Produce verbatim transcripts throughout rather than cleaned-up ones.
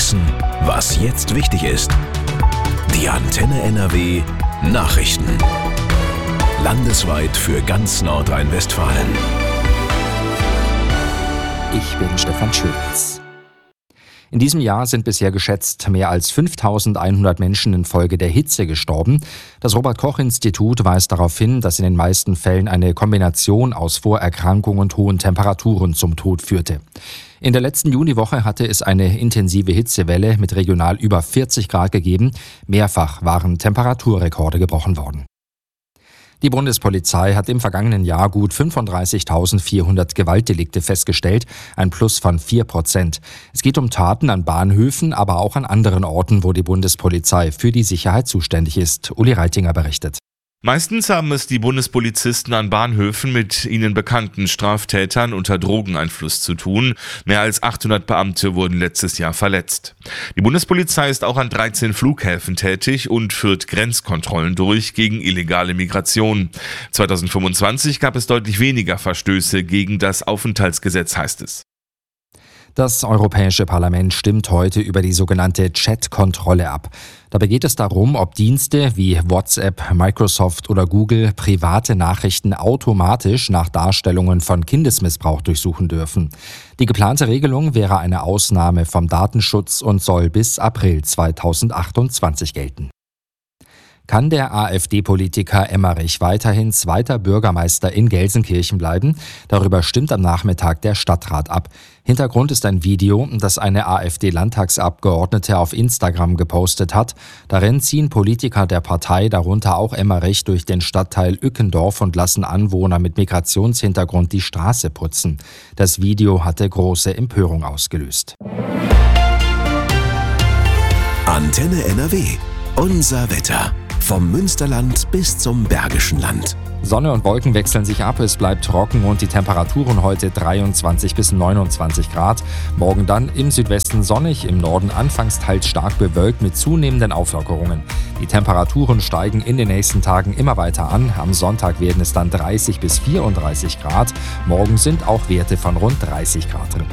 wissen, was jetzt wichtig ist. Die Antenne N R W Nachrichten. Landesweit für ganz Nordrhein-Westfalen. Ich bin Stefan Schulz. In diesem Jahr sind bisher geschätzt mehr als fünftausendeinhundert Menschen infolge der Hitze gestorben. Das Robert-Koch-Institut weist darauf hin, dass in den meisten Fällen eine Kombination aus Vorerkrankung und hohen Temperaturen zum Tod führte. In der letzten Juniwoche hatte es eine intensive Hitzewelle mit regional über vierzig Grad gegeben. Mehrfach waren Temperaturrekorde gebrochen worden. Die Bundespolizei hat im vergangenen Jahr gut fünfunddreißigtausendvierhundert Gewaltdelikte festgestellt, ein Plus von vier Prozent. Es geht um Taten an Bahnhöfen, aber auch an anderen Orten, wo die Bundespolizei für die Sicherheit zuständig ist. Uli Reitinger berichtet. Meistens haben es die Bundespolizisten an Bahnhöfen mit ihnen bekannten Straftätern unter Drogeneinfluss zu tun. Mehr als achthundert Beamte wurden letztes Jahr verletzt. Die Bundespolizei ist auch an dreizehn Flughäfen tätig und führt Grenzkontrollen durch gegen illegale Migration. zweitausendfünfundzwanzig gab es deutlich weniger Verstöße gegen das Aufenthaltsgesetz, heißt es. Das Europäische Parlament stimmt heute über die sogenannte Chat-Kontrolle ab. Dabei geht es darum, ob Dienste wie WhatsApp, Microsoft oder Google private Nachrichten automatisch nach Darstellungen von Kindesmissbrauch durchsuchen dürfen. Die geplante Regelung wäre eine Ausnahme vom Datenschutz und soll bis April zweitausendachtundzwanzig gelten. Kann der AfD-Politiker Emmerich weiterhin zweiter Bürgermeister in Gelsenkirchen bleiben? Darüber stimmt am Nachmittag der Stadtrat ab. Hintergrund ist ein Video, das eine AfD-Landtagsabgeordnete auf Instagram gepostet hat. Darin ziehen Politiker der Partei, darunter auch Emmerich, durch den Stadtteil Ückendorf und lassen Anwohner mit Migrationshintergrund die Straße putzen. Das Video hatte große Empörung ausgelöst. Antenne N R W. Unser Wetter. Vom Münsterland bis zum Bergischen Land. Sonne und Wolken wechseln sich ab, es bleibt trocken und die Temperaturen heute dreiundzwanzig bis neunundzwanzig Grad. Morgen dann im Südwesten sonnig, im Norden anfangs teils stark bewölkt mit zunehmenden Auflockerungen. Die Temperaturen steigen in den nächsten Tagen immer weiter an. Am Sonntag werden es dann dreißig bis vierunddreißig Grad. Morgen sind auch Werte von rund dreißig Grad drin.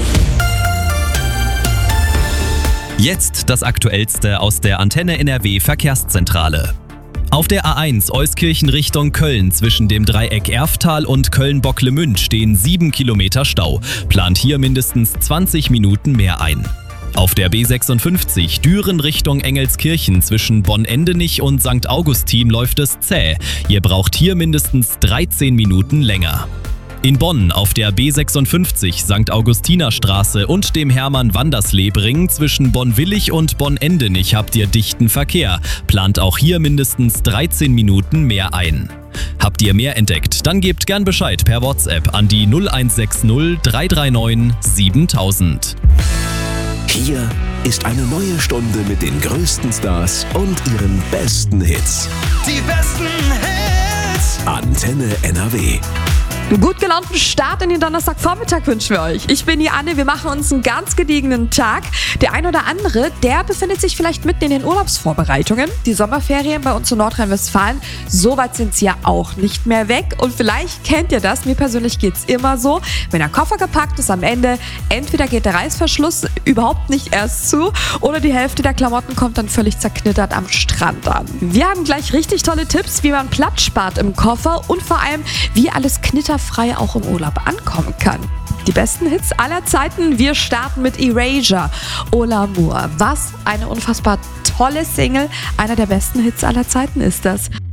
Jetzt das Aktuellste aus der Antenne N R W Verkehrszentrale. Auf der A eins Euskirchen Richtung Köln zwischen dem Dreieck Erftal und Köln-Bocklemünd stehen sieben Kilometer Stau. Plant hier mindestens zwanzig Minuten mehr ein. Auf der B sechsundfünfzig Düren Richtung Engelskirchen zwischen Bonn-Endenich und Sankt Augustin läuft es zäh. Ihr braucht hier mindestens dreizehn Minuten länger. In Bonn auf der B sechsundfünfzig Sankt Augustiner Straße und dem Hermann-Wanderslee-Ring zwischen Bonn-Willig und Bonn-Endenich habt ihr dichten Verkehr. Plant auch hier mindestens dreizehn Minuten mehr ein. Habt ihr mehr entdeckt? Dann gebt gern Bescheid per WhatsApp an die null eins sechs null drei drei neun siebentausend. Hier ist eine neue Stunde mit den größten Stars und ihren besten Hits. Die besten Hits! Antenne N R W. Gut gelaunten Start in den Donnerstagvormittag wünschen wir euch. Ich bin die Anne, wir machen uns einen ganz gediegenen Tag. Der ein oder andere, der befindet sich vielleicht mitten in den Urlaubsvorbereitungen. Die Sommerferien bei uns in Nordrhein-Westfalen, so weit sind sie ja auch nicht mehr weg. Und vielleicht kennt ihr das, mir persönlich geht's immer so, wenn der Koffer gepackt ist am Ende, entweder geht der Reißverschluss überhaupt nicht erst zu oder die Hälfte der Klamotten kommt dann völlig zerknittert am Strand an. Wir haben gleich richtig tolle Tipps, wie man Platz spart im Koffer und vor allem, wie alles knitterfrei auch im Urlaub ankommen kann. Die besten Hits aller Zeiten. Wir starten mit Erasure, Au l'amour. Was eine unfassbar tolle Single. Einer der besten Hits aller Zeiten ist das.